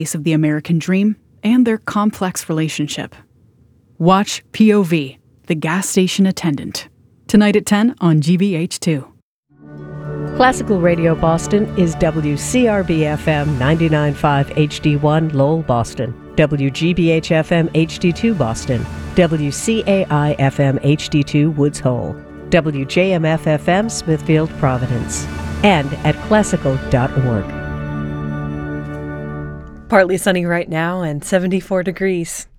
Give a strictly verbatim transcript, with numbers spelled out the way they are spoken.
of the American dream and their complex relationship. Watch P O V, The Gas Station Attendant, tonight at ten on G B H two. Classical Radio Boston is W C R B F M ninety-nine point five H D one Lowell, Boston, W G B H F M H D two Boston, W C A I F M H D two Woods Hole, W J M F F M Smithfield, Providence, and at classical dot org. Partly sunny right now and seventy-four degrees.